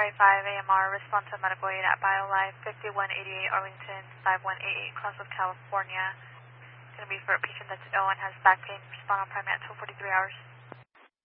5 AMR, response to medical aid at BioLife, 5188 Arlington, 5188 Croswell, California. Going to be for a patient that's ill and has back pain. Respond on primary at 12:43 hours.